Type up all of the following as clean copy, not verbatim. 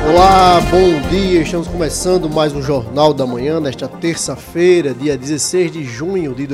Olá, bom dia, estamos começando mais um Jornal da Manhã, nesta terça-feira, dia 16 de junho de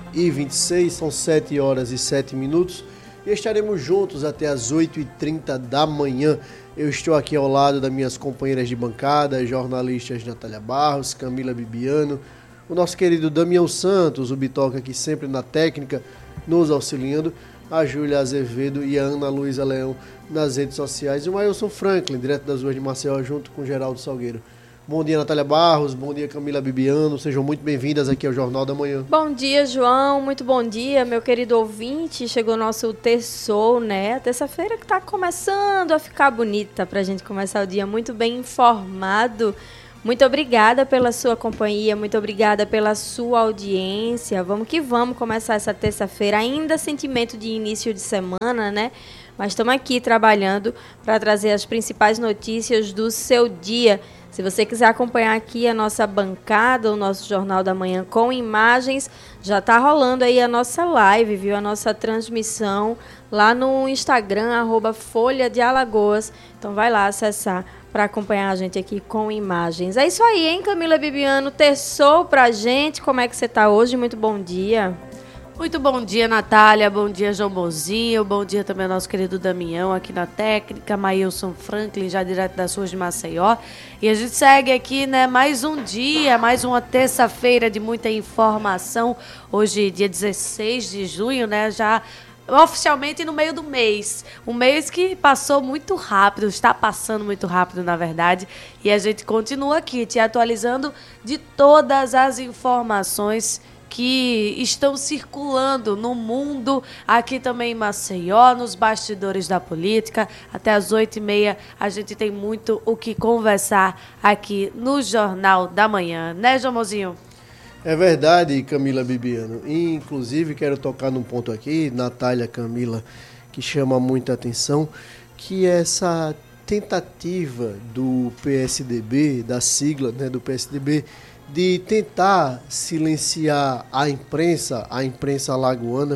2026, são 7 horas e 7 minutos e estaremos juntos até as 8h30 da manhã. Eu estou aqui ao lado das minhas companheiras de bancada, jornalistas Natália Barros, Camila Bibiano, o nosso querido Damião Santos, o Bitoca aqui sempre na técnica, nos auxiliando, a Júlia Azevedo e a Ana Luísa Leão nas redes sociais, e o Mailson Franklin, direto das ruas de Maceió, junto com o Geraldo Salgueiro. Bom dia, Natália Barros, bom dia, Camila Bibiano, sejam muito bem-vindas aqui ao Jornal da Manhã. Bom dia, João, muito bom dia, meu querido ouvinte, chegou nosso terçou, né, terça-feira que está começando a ficar bonita para a gente começar o dia muito bem informado. Muito obrigada pela sua companhia, muito obrigada pela sua audiência. Vamos que vamos começar essa terça-feira, ainda sentimento de início de semana, né? Mas estamos aqui trabalhando para trazer as principais notícias do seu dia. Se você quiser acompanhar aqui a nossa bancada, o nosso Jornal da Manhã com imagens, já está rolando aí a nossa live, viu? A nossa transmissão lá no Instagram, @Folha de Alagoas. Então vai lá acessar para acompanhar a gente aqui com imagens. É isso aí, hein, Camila Bibiano? Terçou pra gente. Como é que você tá hoje? Muito bom dia. Muito bom dia, Natália. Bom dia, João Bozinho. Bom dia também ao nosso querido Damião aqui na técnica. Mailson Franklin, já direto das ruas de Maceió. E a gente segue aqui, né, mais um dia, mais uma terça-feira de muita informação. Hoje, dia 16 de junho, né, já oficialmente no meio do mês. Um mês que passou muito rápido, está passando muito rápido, na verdade. E a gente continua aqui te atualizando de todas as informações que estão circulando no mundo, aqui também em Maceió, nos bastidores da política. Até às 8h30 a gente tem muito o que conversar aqui no Jornal da Manhã. Né, João Mozinho? É verdade, Camila Bibiano. E, inclusive, quero tocar num ponto aqui, Natália, Camila, que chama muita atenção, que é essa tentativa do PSDB, da sigla, né, do PSDB, de tentar silenciar a imprensa alagoana,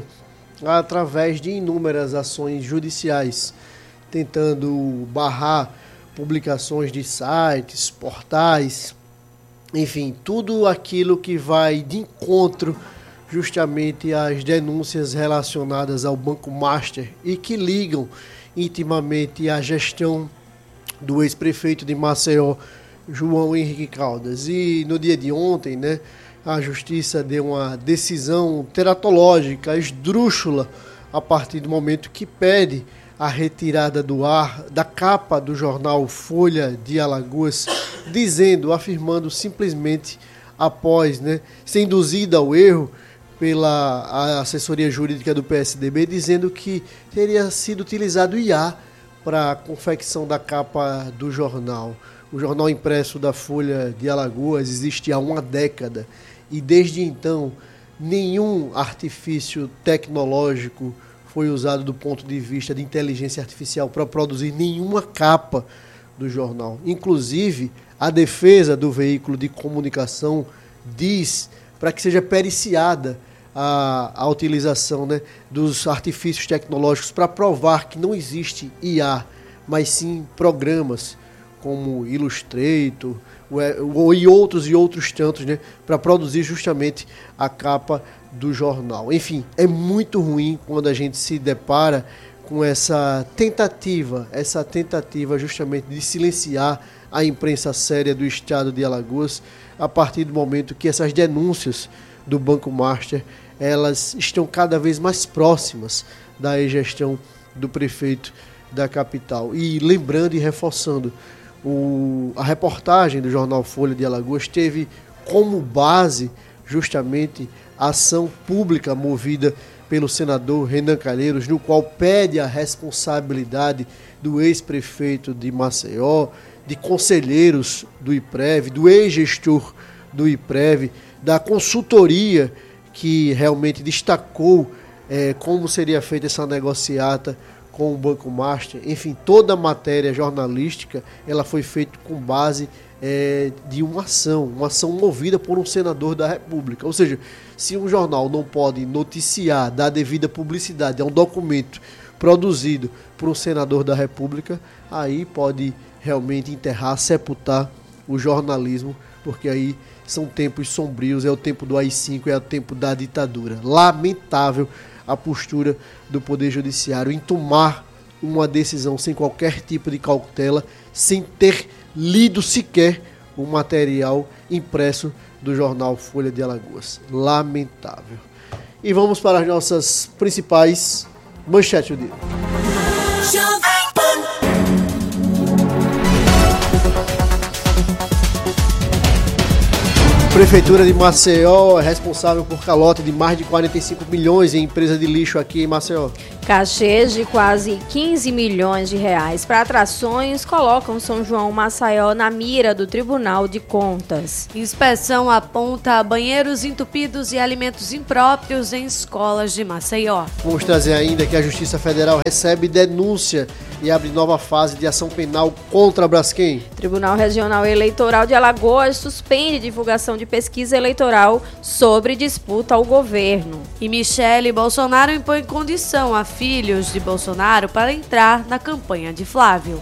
através de inúmeras ações judiciais, tentando barrar publicações de sites, portais, enfim, tudo aquilo que vai de encontro justamente às denúncias relacionadas ao Banco Master e que ligam intimamente à gestão do ex-prefeito de Maceió, João Henrique Caldas. E no dia de ontem, né, a Justiça deu uma decisão teratológica, esdrúxula, a partir do momento que pede a retirada do ar da capa do jornal Folha de Alagoas, afirmando simplesmente após, né, ser induzida ao erro pela assessoria jurídica do PSDB, dizendo que teria sido utilizado IA para a confecção da capa do jornal. O jornal impresso da Folha de Alagoas existe há uma década e desde então nenhum artifício tecnológico foi usado do ponto de vista de inteligência artificial para produzir nenhuma capa do jornal. Inclusive, a defesa do veículo de comunicação diz para que seja periciada a utilização, né, dos artifícios tecnológicos para provar que não existe IA, mas sim programas como Illustrator e outros tantos, né, para produzir justamente a capa do jornal. Enfim, é muito ruim quando a gente se depara com essa tentativa justamente de silenciar a imprensa séria do estado de Alagoas, a partir do momento que essas denúncias do Banco Master, elas estão cada vez mais próximas da gestão do prefeito da capital. E lembrando e reforçando, a reportagem do jornal Folha de Alagoas teve como base justamente a ação pública movida pelo senador Renan Calheiros, no qual pede a responsabilidade do ex-prefeito de Maceió, de conselheiros do IPREV, do ex-gestor do IPREV, da consultoria que realmente destacou como seria feita essa negociata com o Banco Master. Enfim, toda a matéria jornalística ela foi feita com base de uma ação movida por um senador da República. Ou seja, se um jornal não pode noticiar, dar devida publicidade a um documento produzido por um senador da República, aí pode realmente enterrar, sepultar o jornalismo, porque aí são tempos sombrios, é o tempo do AI-5, é o tempo da ditadura. Lamentável a postura do Poder Judiciário em tomar uma decisão sem qualquer tipo de cautela, sem ter lido sequer o material impresso do jornal Folha de Alagoas. Lamentável. E vamos para as nossas principais manchetes do dia. Prefeitura de Maceió é responsável por calote de mais de 45 milhões em empresa de lixo aqui em Maceió. Cachês de quase 15 milhões de reais para atrações colocam São João Maceió na mira do Tribunal de Contas. Inspeção aponta banheiros entupidos e alimentos impróprios em escolas de Maceió. Vamos trazer ainda que a Justiça Federal recebe denúncia e abre nova fase de ação penal contra a Braskem. Tribunal Regional Eleitoral de Alagoas suspende divulgação de pesquisa eleitoral sobre disputa ao governo. E Michele Bolsonaro impõe condição a filhos de Bolsonaro para entrar na campanha de Flávio.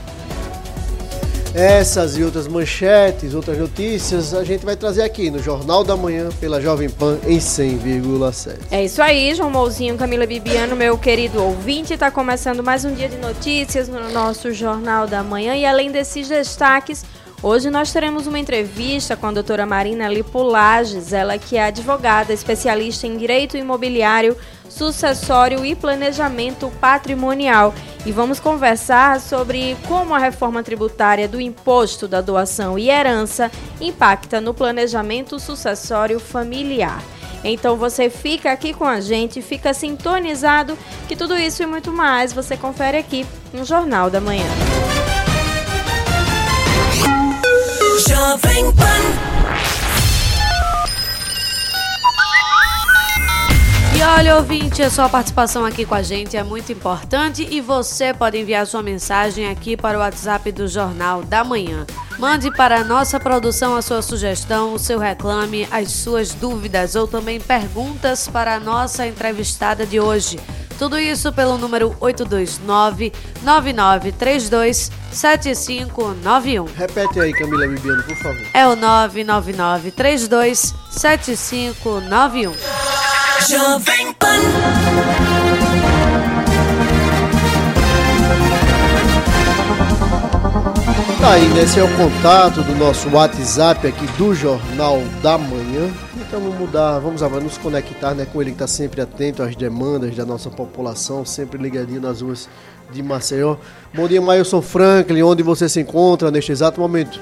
Essas e outras manchetes, outras notícias, a gente vai trazer aqui no Jornal da Manhã pela Jovem Pan em 100,7. É isso aí, João Mouzinho, Camila Bibiano, meu querido ouvinte. Está começando mais um dia de notícias no nosso Jornal da Manhã. E além desses destaques, hoje nós teremos uma entrevista com a doutora Marina Lipulages, ela que é advogada, especialista em direito imobiliário, sucessório e planejamento patrimonial. E vamos conversar sobre como a reforma tributária do imposto da doação e herança impacta no planejamento sucessório familiar. Então você fica aqui com a gente, fica sintonizado, que tudo isso e muito mais você confere aqui no Jornal da Manhã. Jovem Pan. E olha, ouvinte, a sua participação aqui com a gente é muito importante e você pode enviar sua mensagem aqui para o WhatsApp do Jornal da Manhã. Mande para a nossa produção a sua sugestão, o seu reclame, as suas dúvidas ou também perguntas para a nossa entrevistada de hoje. Tudo isso pelo número 829-9932-7591. Repete aí, Camila Bibiano, por favor. É o 999-32-7591. Jovem Pan. Tá aí, né? Esse é o contato do nosso WhatsApp aqui do Jornal da Manhã. Então vamos nos conectar, né, com ele que está sempre atento às demandas da nossa população, sempre ligadinho nas ruas de Maceió. Bom dia, Mailson Franklin, onde você se encontra neste exato momento?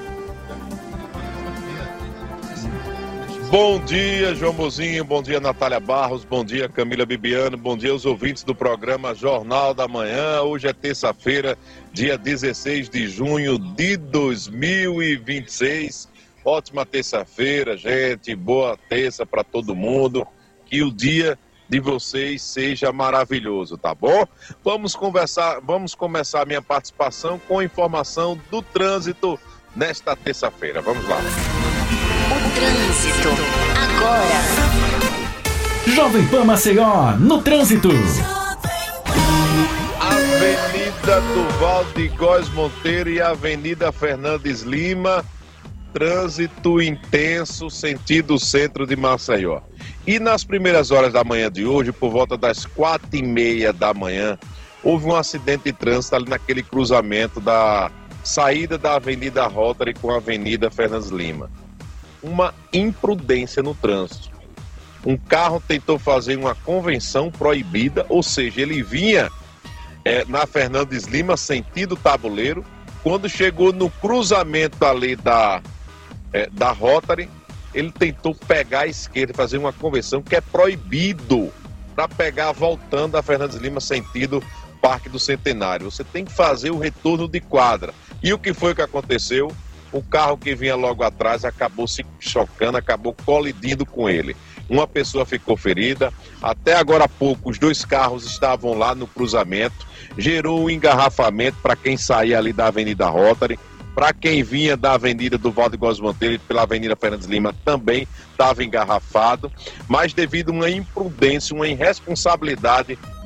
Bom dia, João Mozinho, bom dia, Natália Barros, bom dia, Camila Bibiano, bom dia aos ouvintes do programa Jornal da Manhã. Hoje é terça-feira, dia 16 de junho de 2026. Ótima terça-feira, gente, boa terça para todo mundo, que o dia de vocês seja maravilhoso, tá bom? Vamos começar a minha participação com informação do trânsito nesta terça-feira. Vamos lá. O trânsito agora. Jovem Pan Maceió, no trânsito. Avenida Duval de Góes Monteiro e Avenida Fernandes Lima, trânsito intenso, sentido centro de Maceió. E nas primeiras horas da manhã de hoje, por volta das 4h30 da manhã, houve um acidente de trânsito ali naquele cruzamento da saída da Avenida Rotary com a Avenida Fernandes Lima. Uma imprudência no trânsito. Um carro tentou fazer uma convenção proibida, ou seja, ele vinha na Fernandes Lima, sentido Tabuleiro. Quando chegou no cruzamento ali da Rotary, ele tentou pegar a esquerda e fazer uma conversão que é proibido para pegar voltando a Fernandes Lima, sentido Parque do Centenário. Você tem que fazer o retorno de quadra. E o que foi que aconteceu? O carro que vinha logo atrás acabou se chocando, acabou colidindo com ele. Uma pessoa ficou ferida. Até agora há pouco, os dois carros estavam lá no cruzamento. Gerou um engarrafamento para quem saía ali da Avenida Rotary. Para quem vinha da Avenida Duval de Góes Monteiro e pela Avenida Fernandes Lima também estava engarrafado. Mas devido a uma imprudência, uma irresponsabilidade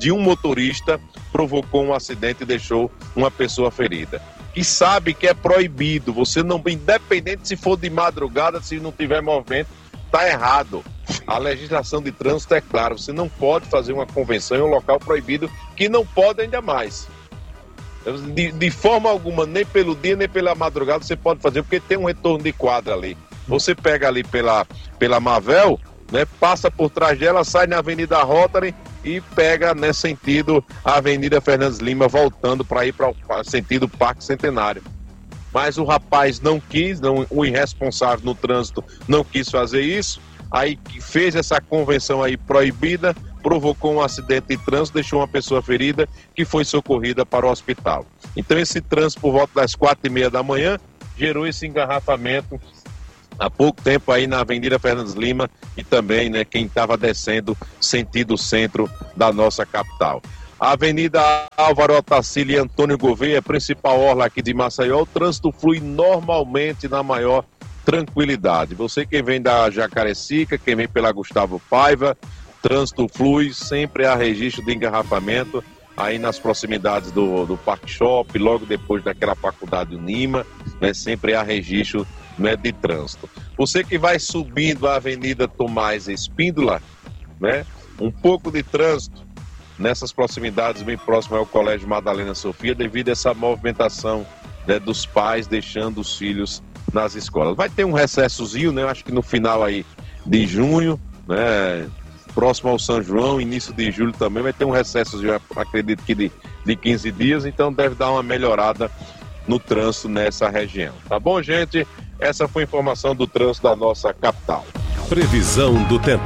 de um motorista provocou um acidente e deixou uma pessoa ferida. E sabe que é proibido, você não, independente se for de madrugada, se não tiver movimento, está errado. A legislação de trânsito é clara, você não pode fazer uma convenção em um local proibido, que não pode ainda mais. De forma alguma, nem pelo dia, nem pela madrugada você pode fazer, porque tem um retorno de quadra ali. Você pega ali pela Mavel, né, passa por trás dela, sai na Avenida Rotary e pega, né, sentido a Avenida Fernandes Lima, voltando para ir para o sentido Parque Centenário. Mas o rapaz não quis, o irresponsável no trânsito não quis fazer isso, aí fez essa convenção aí proibida, provocou um acidente de trânsito, deixou uma pessoa ferida que foi socorrida para o hospital. Então esse trânsito por volta das 4h30 da manhã gerou esse engarrafamento há pouco tempo aí na Avenida Fernandes Lima e também, né, quem estava descendo sentido centro da nossa capital. A Avenida Álvaro Otacílio e Antônio Gouveia, principal orla aqui de Maceió, o trânsito flui normalmente na maior tranquilidade. Você que vem da Jacarecica, quem vem pela Gustavo Paiva, trânsito flui, sempre há registro de engarrafamento aí nas proximidades do Parque Shop, logo depois daquela faculdade Unima, né, sempre há registro, né, de trânsito. Você que vai subindo a Avenida Tomás Espíndola, né, um pouco de trânsito nessas proximidades, bem próximo ao Colégio Madalena Sofia, devido a essa movimentação, né, dos pais deixando os filhos nas escolas. Vai ter um recessozinho, né, eu acho que no final aí de junho, né, próximo ao São João, início de julho também, vai ter um recessozinho, acredito que de 15 dias, então deve dar uma melhorada no trânsito nessa região. Tá bom, gente? Essa foi a informação do trânsito da nossa capital. Previsão do tempo.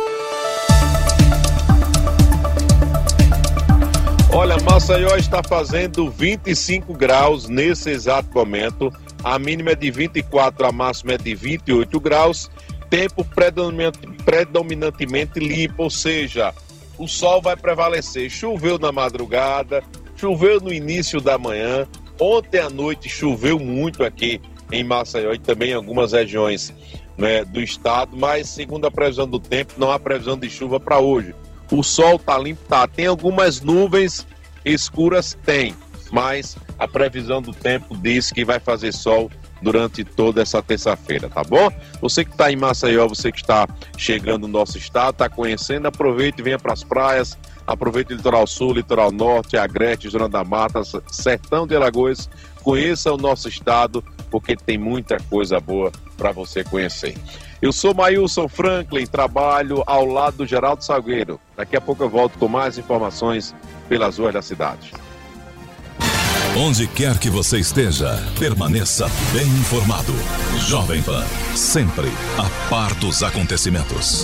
Olha, Maceió está fazendo 25 graus nesse exato momento. A mínima é de 24, a máxima é de 28 graus. Tempo predominantemente limpo, ou seja, o sol vai prevalecer. Choveu na madrugada, choveu no início da manhã. Ontem à noite choveu muito aqui em Maceió e também em algumas regiões, né, do estado, mas segundo a previsão do tempo, não há previsão de chuva para hoje. O sol está limpo, tá. Tem algumas nuvens escuras, tem, mas a previsão do tempo diz que vai fazer sol durante toda essa terça-feira, tá bom? Você que está em Maceió, você que está chegando no nosso estado, está conhecendo, aproveite e venha para as praias, aproveite o Litoral Sul, Litoral Norte, Agreste, Zona da Mata, Sertão de Alagoas, conheça o nosso estado, porque tem muita coisa boa para você conhecer. Eu sou Maílson Franklin, trabalho ao lado do Geraldo Salgueiro. Daqui a pouco eu volto com mais informações pelas ruas da cidade. Onde quer que você esteja, permaneça bem informado. Jovem Pan, sempre a par dos acontecimentos.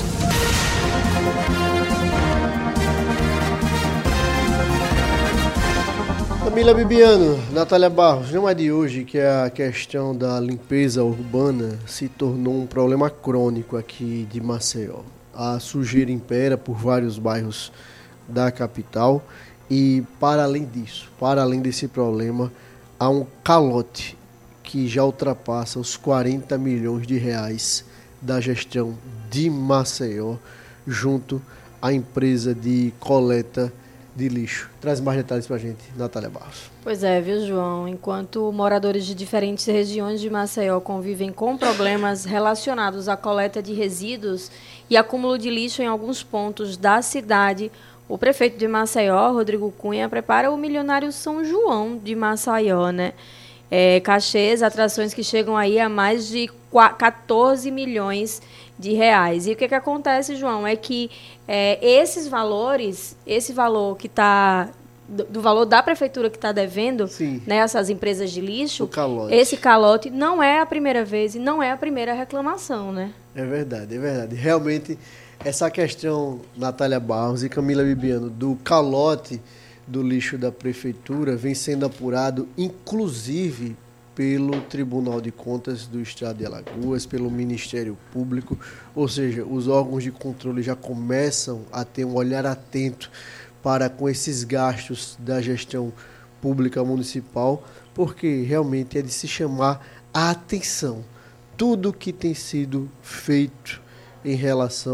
Camila Bibiano, Natália Barros, não é de hoje que a questão da limpeza urbana se tornou um problema crônico aqui de Maceió. A sujeira impera por vários bairros da capital e, para além disso, para além desse problema, há um calote que já ultrapassa os 40 milhões de reais da gestão de Maceió junto à empresa de coleta de lixo. Traz mais detalhes pra gente, Natália Barros. Pois é, viu, João? Enquanto moradores de diferentes regiões de Maceió convivem com problemas relacionados à coleta de resíduos e acúmulo de lixo em alguns pontos da cidade, o prefeito de Maceió, Rodrigo Cunha, prepara o milionário São João de Maceió, né? Cachês, atrações que chegam aí a mais de 14 milhões de reais. E o que acontece, João, é que esses valores, esse valor que está, do valor da prefeitura que está devendo, né, essas empresas de lixo, esse calote não é a primeira vez e não é a primeira reclamação, né? É verdade, é verdade. Realmente, essa questão, Natália Barros e Camila Bibiano, do calote do lixo da prefeitura vem sendo apurado, inclusive, pelo Tribunal de Contas do Estado de Alagoas, pelo Ministério Público, ou seja, os órgãos de controle já começam a ter um olhar atento para com esses gastos da gestão pública municipal, porque realmente é de se chamar a atenção tudo que tem sido feito em relação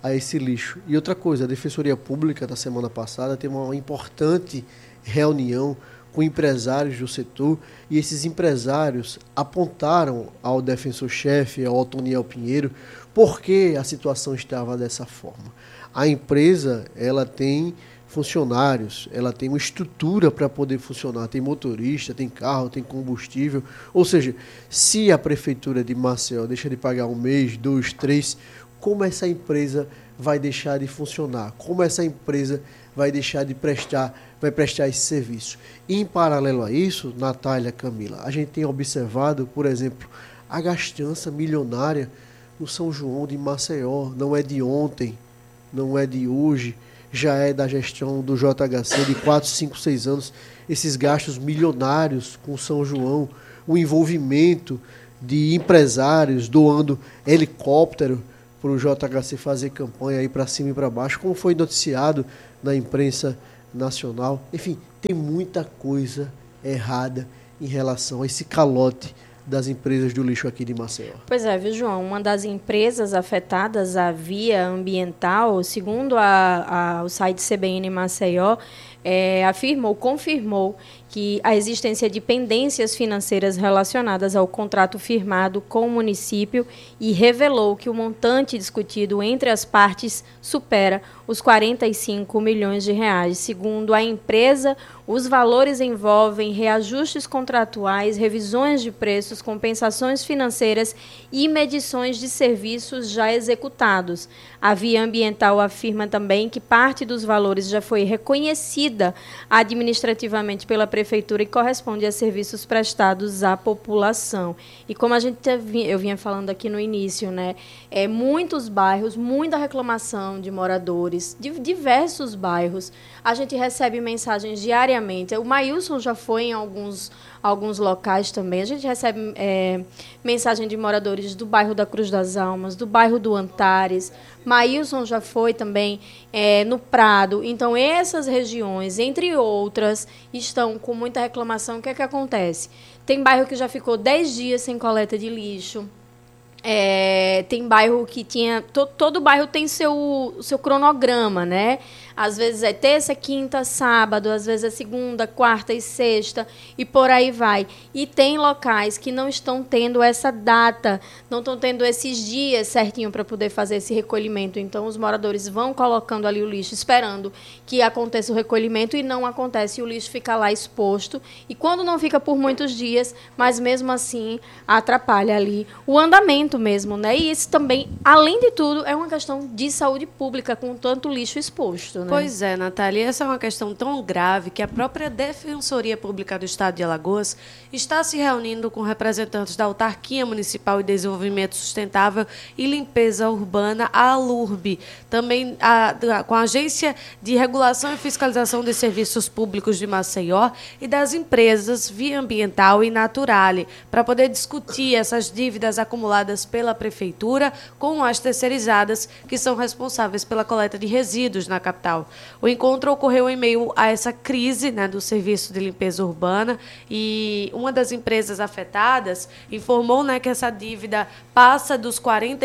a esse lixo. E outra coisa, a Defensoria Pública, na semana passada, teve uma importante reunião com empresários do setor, e esses empresários apontaram ao defensor-chefe, ao Otoniel Pinheiro, por que a situação estava dessa forma. A empresa, ela tem funcionários, ela tem uma estrutura para poder funcionar, tem motorista, tem carro, tem combustível, ou seja, se a Prefeitura de Maceió deixa de pagar 1 mês, 2, 3, como essa empresa vai deixar de funcionar? Como essa empresa vai deixar de prestar esse serviço? E, em paralelo a isso, Natália, Camila, a gente tem observado, por exemplo, a gastança milionária no São João de Maceió. Não é de ontem, não é de hoje, já é da gestão do JHC de 4, 5, 6 anos, esses gastos milionários com São João, o envolvimento de empresários doando helicóptero para o JHC fazer campanha aí para cima e para baixo, como foi noticiado na imprensa nacional. Enfim, tem muita coisa errada em relação a esse calote das empresas do lixo aqui de Maceió. Pois é, viu, João? Uma das empresas afetadas, a Via Ambiental, segundo o site CBN Maceió, confirmou que a existência de pendências financeiras relacionadas ao contrato firmado com o município e revelou que o montante discutido entre as partes supera os 45 milhões de reais. Segundo a empresa, os valores envolvem reajustes contratuais, revisões de preços, compensações financeiras e medições de serviços já executados. A Via Ambiental afirma também que parte dos valores já foi reconhecida administrativamente pela Prefeitura e corresponde a serviços prestados à população. E como eu vinha falando aqui no início, né, muitos bairros, muita reclamação de moradores, de diversos bairros. A gente recebe mensagens diariamente. O Maílson já foi em alguns locais também. A gente recebe mensagem de moradores do bairro da Cruz das Almas, do bairro do Antares. Maílson já foi também no Prado. Então, essas regiões, entre outras, estão com muita reclamação. O que é que acontece? Tem bairro que já ficou 10 dias sem coleta de lixo. Tem bairro que tinha... Todo bairro tem seu cronograma, né? Às vezes é terça, quinta, sábado, às vezes é segunda, quarta e sexta, e por aí vai. E tem locais que não estão tendo essa data, não estão tendo esses dias certinho para poder fazer esse recolhimento. Então, os moradores vão colocando ali o lixo, esperando que aconteça o recolhimento, e não acontece, o lixo fica lá exposto. E quando não fica por muitos dias, mas mesmo assim atrapalha ali o andamento mesmo, né? E isso também, além de tudo, é uma questão de saúde pública, com tanto lixo exposto. Pois é, Natália, essa é uma questão tão grave que a própria Defensoria Pública do Estado de Alagoas está se reunindo com representantes da Autarquia Municipal de Desenvolvimento Sustentável e Limpeza Urbana, a ALURB, também com a Agência de Regulação e Fiscalização de Serviços Públicos de Maceió e das empresas Via Ambiental e Naturale, para poder discutir essas dívidas acumuladas pela Prefeitura com as terceirizadas que são responsáveis pela coleta de resíduos na capital. O encontro ocorreu em meio a essa crise, né, do serviço de limpeza urbana, e uma das empresas afetadas informou, né, que essa dívida passa dos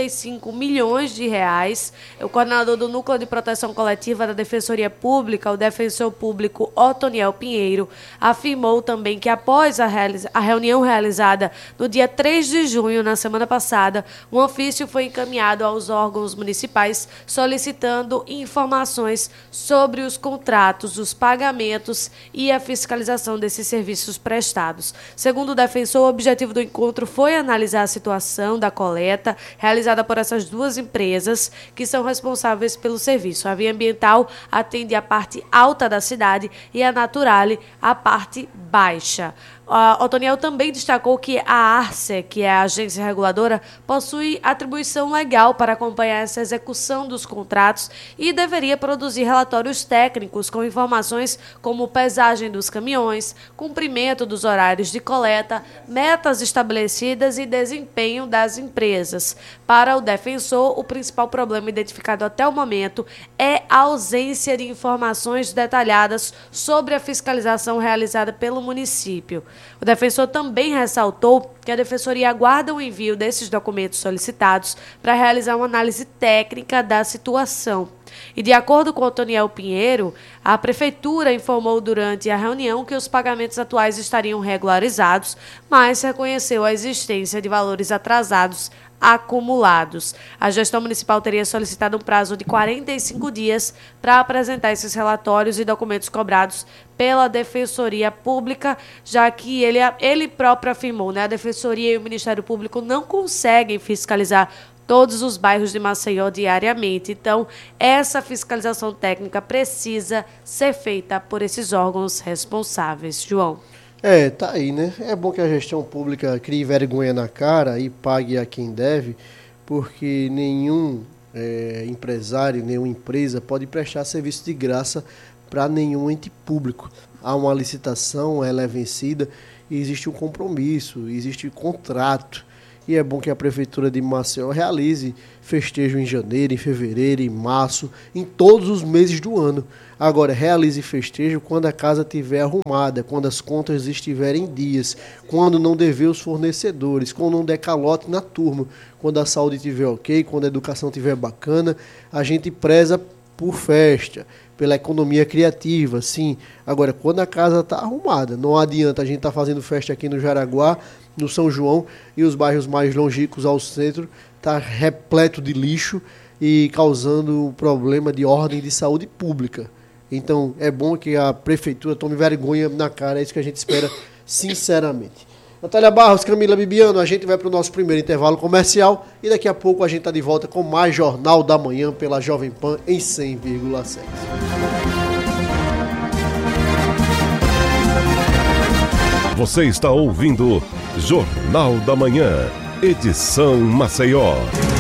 45 milhões de reais. O coordenador do Núcleo de Proteção Coletiva da Defensoria Pública, o defensor público Otoniel Pinheiro, afirmou também que após a reunião realizada no dia 3 de junho, na semana passada, um ofício foi encaminhado aos órgãos municipais solicitando informações sobre os contratos, os pagamentos e a fiscalização desses serviços prestados. Segundo o defensor, o objetivo do encontro foi analisar a situação da coleta realizada por essas duas empresas que são responsáveis pelo serviço. A Via Ambiental atende a parte alta da cidade e a Naturale a parte baixa. O Otoniel também destacou que a ARCE, que é a agência reguladora, possui atribuição legal para acompanhar essa execução dos contratos e deveria produzir relatórios técnicos com informações como pesagem dos caminhões, cumprimento dos horários de coleta, metas estabelecidas e desempenho das empresas. Para o defensor, o principal problema identificado até o momento é a ausência de informações detalhadas sobre a fiscalização realizada pelo município. O defensor também ressaltou que a Defensoria aguarda o envio desses documentos solicitados para realizar uma análise técnica da situação. E de acordo com Otoniel Pinheiro, a Prefeitura informou durante a reunião que os pagamentos atuais estariam regularizados, mas reconheceu a existência de valores atrasados acumulados. A gestão municipal teria solicitado um prazo de 45 dias para apresentar esses relatórios e documentos cobrados pela Defensoria Pública, já que ele próprio afirmou, né, a Defensoria e o Ministério Público não conseguem fiscalizar todos os bairros de Maceió diariamente. Então, essa fiscalização técnica precisa ser feita por esses órgãos responsáveis. João. Tá aí, né? É bom que a gestão pública crie vergonha na cara e pague a quem deve, porque nenhum empresário, nenhuma empresa pode prestar serviço de graça para nenhum ente público. Há uma licitação, ela é vencida e existe um compromisso, existe um contrato. E é bom que a Prefeitura de Maceió realize festejo em janeiro, em fevereiro, em março, em todos os meses do ano. Agora, realize festejo quando a casa estiver arrumada, quando as contas estiverem em dias, quando não dever os fornecedores, quando não der calote na turma, quando a saúde estiver ok, quando a educação estiver bacana. A gente preza por festa, pela economia criativa, sim. Agora, quando a casa está arrumada, não adianta a gente estar fazendo festa aqui no Jaraguá, no São João, e os bairros mais longínquos ao centro está repleto de lixo e causando problema de ordem de saúde pública. Então, é bom que a Prefeitura tome vergonha na cara, é isso que a gente espera sinceramente. Natália Barros, Camila Bibiano, a gente vai para o nosso primeiro intervalo comercial e daqui a pouco a gente está de volta com mais Jornal da Manhã pela Jovem Pan em 100,7. Você está ouvindo Jornal da Manhã, edição Maceió.